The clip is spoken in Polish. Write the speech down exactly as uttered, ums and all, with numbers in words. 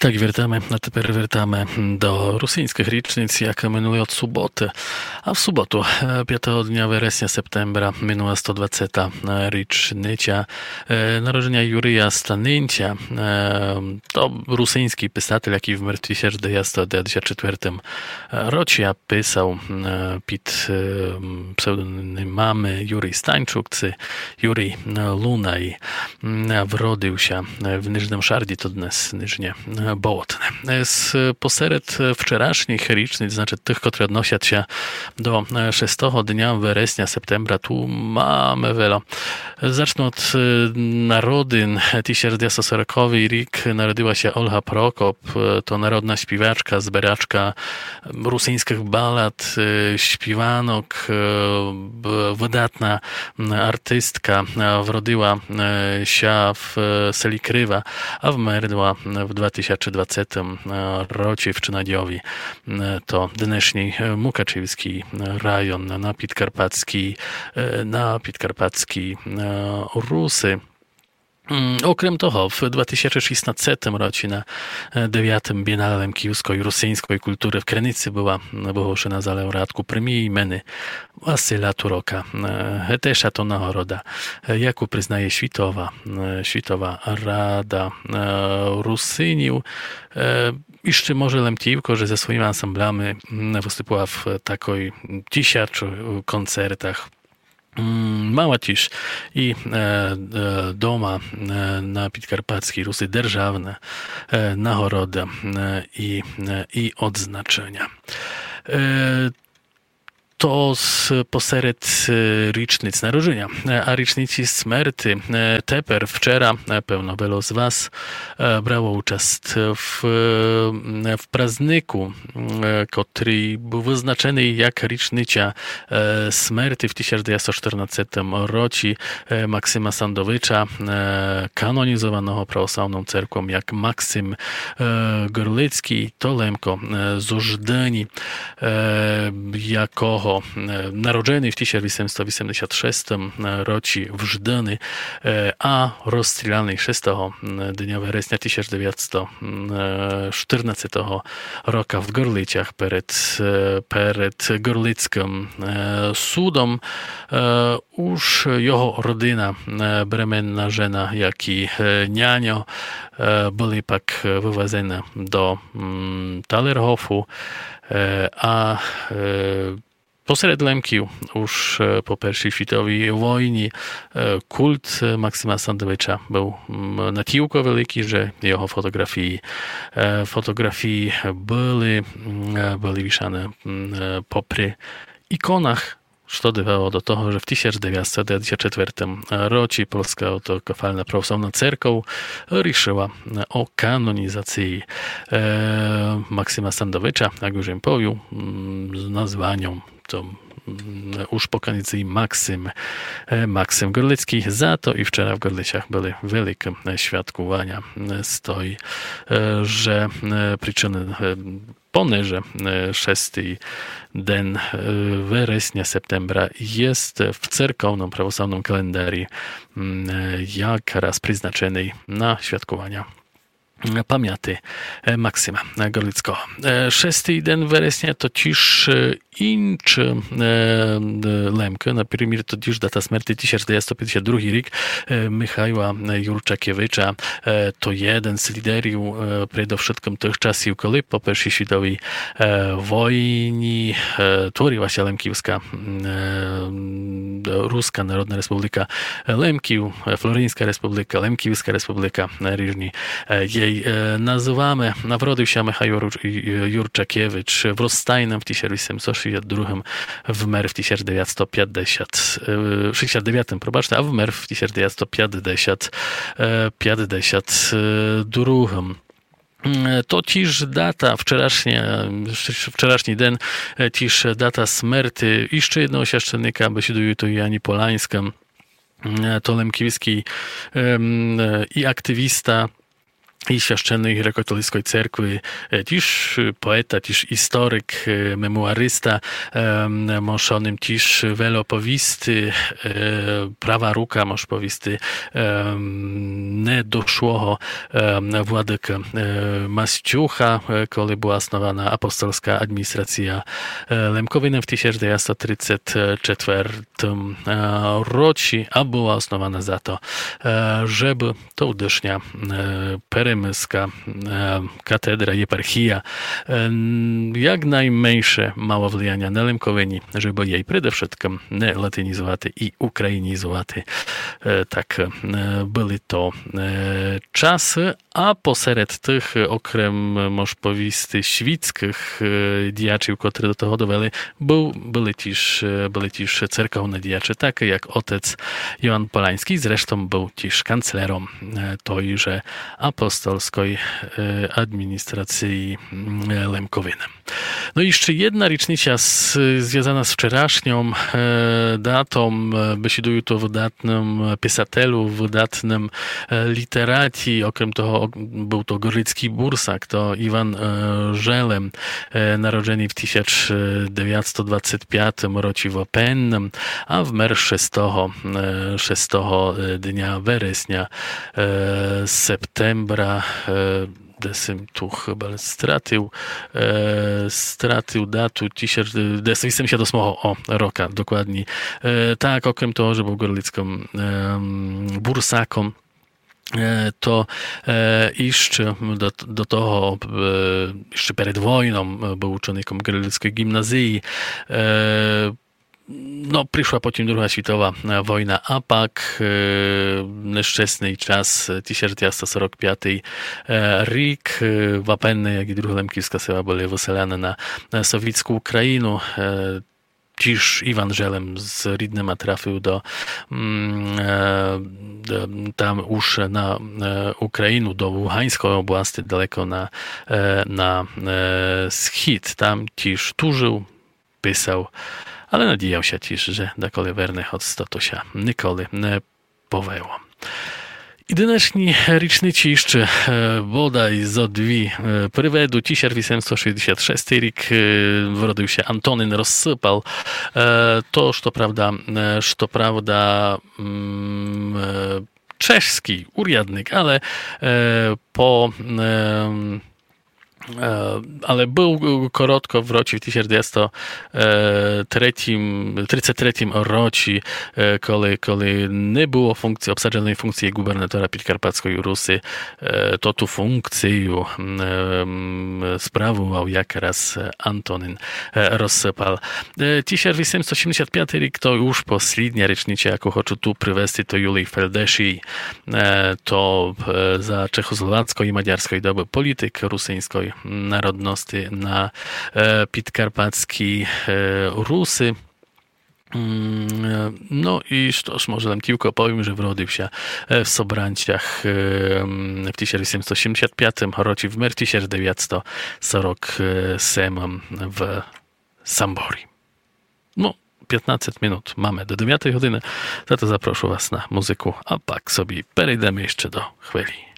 Tak, wертamy, a тепер вертamy do rosyjskich rocznic, jak minęły od soboty. A w sobotu, piątego dnia września, septembra, minęła sto dwudziesta rocznica narodzenia Jurija Stanęcia. To rosyjski pisatel, jaki w tysiąc dziewięćset dziewięćdziesiątym czwartym roku pisał pod pseudonimami Jurij Stańczuk czy Jurij Lunaj. Wrodził się w Niżnym Szardzie, to dnes Niżnie Bołotne. Посеред вчорашніх річниць, значить тих, котрі відносяться до шестого дня вересня, септембра, tu mamy wiele. Zacznę od narodzin. tysiąc dziewięćset czterdziesty rok narodziła się Olga Prokop. To narodna śpiewaczka, zbieraczka rosyjskich ballad, śpiewanok, wydatna artystka. Wrodziła się w Seli Krywa, a wmerła w dwa tysiące dwudziestym roku w Czynadiowi. To dnešní Mukaczewski rajon na Podkarpacki, na Podkarpacki Rusy. Okrem toho, w dwa tysiące szesnastym roku na dziewiątym Biennale kijowskiej rosyjskiej kultury w Krynicy była ogłoszona za laureatku premii imieny Wasyla Turoka. Też to nagroda, jaką przyznaje Światowa, Światowa Rada Rusyniów. Jeszcze może Lemtiwko, że ze swoimi ansamblami występowała w takiej tysiącu koncertach. Mała cisz i e, e, doma e, na Podkarpackiej Rusy державne e, nagrody e, i, e, i odznaczenia. E, To посеред rocznic narodzenia, a rocznicy śmierci teper wczoraj pewno wielu z was brało uczest w, w prazniku, który był wyznaczony jak rocznica śmierci w tysiąc dziewięćset czternastym roku Maksyma Sandowicza, kanonizowanego prawosławną cerkwią jak Maksym Gorlicki. To lemko z Użdyni, jako narodzony w tysiąc osiemset osiemdziesiątym szóstym roku w Żdyni, a rozstrzelany szóstego dnia września tysiąc dziewięćset czternastego roku w Gorlicach przed, przed Gorlickim sudom. Już jego rodzina, bremenna żena, jak i nianio byli pak wywezeni do Talerhofu, a посеред Лемків, уж по Першій світовій війні, культ Максима Сандовича був настільки великий, що його фотографії, фотографії були, були wieszane popry ikonach, co doprowadziło do tego, że w tysiąc dziewięćset dziewięćdziesiątym czwartym roku Polska Autokefalna Prawosławna Cerkow решила o kanonizacji Maksyma Sandowicza, jak już im powiedział, z nazwaniem to już po kanonizacji Maksym, Maksym Gorlicki. Za to i wczoraj w Gorliciach były wielkie świadkowania z tej, że przyczyny poniżej szósty dzień września, septembra jest w cerkownym prawosławnym kalendarii jak raz przeznaczony na świadkowania pamięci Maksyma Gorlickiego. Szósty dzień września to też inny lemke, na przykład to też data śmierci tysiąc dziewięćset pięćdziesiąty drugi rok Michała Jurczakiewicza. To jeden z liderów przede wszystkim tych czasów, kiedy po pierwszej światowej wojnie tworzyła się Lemkiewska Ruska Narodna Republika Lemkiw, Floryńska Republika, Lemkiewska Republika, różni jej nazywamy. Nawrodził się Michał Jurczakiewicz w Rozstajnem w tysiąc osiemset sześćdziesiątym drugim, wmer w tysiąc dziewięćset pięćdziesiątym, sześćdziesiątym dziewiątym, probaczcie, a wmer w tysiąc dziewięćset pięćdziesiątym, pięćdziesiątym drugim. To też data, wczorajsznie, wczorajszy dzień, też data śmierci jeszcze jednego święcennika, bo się to Jani Polańskim, to Lemkiewski i aktywista, i święczennej grecko-katolickiej cerkwi, też poeta, też historyk, memuarysta, moszonym też wielopowisty, prawa ruka, moż powisty, nie doszło Władyka Maściucha, kiedy była osnowana apostolska administracja Lemkowina w tysiąc dziewięćset trzydziestym czwartym roku, a była osnowana za to, żeby to udysznia peremyska katedra, eparchia jak najmniejsze mało wpływania na Lemkowinie, żeby jej przede wszystkim nie latynizować i ukrainizować. Tak były to czasy, a posered tych, okrem moż powisty świeckich diaczy, które do tego doweli, był, byli też, byli też cerkowne diacze, takie jak otec Jan Polański, zresztą był też kanclerą tejże apostolskiej administracji Lemkowiny. No i jeszcze jedna rocznica związana z wczorajszą datą, besidują to wydatnym pisatelu, wydatnym literaci, okrem toho był to gorycki bursak, to Iwan Żelem, narodzeni w tysiąc dziewięćset dwudziestym piątym roku w Opennem, a w mer szóstego dnia września, septembra, desym tu chyba stracił, e, stracił datu tysiąc osiemdziesiąt osiem o, roka, dokładnie. E, tak, okrem toho, że był gorlickim e, bursakom, to jeszcze do, do toho, jeszcze przed wojną był uczennikiem Gorlickiej Gimnazji. No, przyszła potem druga światowa wojna, a pak nieszczęsny czas tysiąc dziewięćset czterdziesty piąty rok w Apenne, jak i druga Lemkівська села były wyselane na, na sowiecką Ukrainę. Dziś Iwan Żelem z Rydnyma trafił do, do tam już na Ukrainę, do Ługańskiej oblasti, daleko na, na wschód. Tam też tużył, pisał, ale nadzieją się też, że do kolejnych od statusia nikoли nie powęło. I dnešní rocznicy jeszcze bodaj zo dwie przywedu. tysiąc osiemset sześćdziesiąty szósty rok urodził się Antonin Rozsypal. To, co prawda, co prawda czeski urzędnik, ale po ale był krótko w roku w tysiąc dziewięćset trzydziestym trzecim roku, kiedy, kiedy nie było funkcji, obsadzonej funkcji gubernatora Podkarpackiej Rusy, to tu funkcję sprawował jak raz Antonin Rozsypal. tysiąc osiemset osiemdziesiąty piąty rok to już poslednia rocznica, jaką chcę tu przywieźć, to Julii Feldesi, to za czechosłowackiej i maďarskiej doby polityk rosyjskiej narodności na e, podkarpackiej e, Rusy. No i też może tam tylko powiem, że urodził się w Sobranciach w tysiąc osiemset osiemdziesiątym piątym roku, w mer tysiąc dziewięćset czterdziestym ósmym w Samborii. No, piętnaście minut mamy do dziewiątej godziny, za to zaproszę was na muzyku, a pak sobie przejdziemy jeszcze do chwili.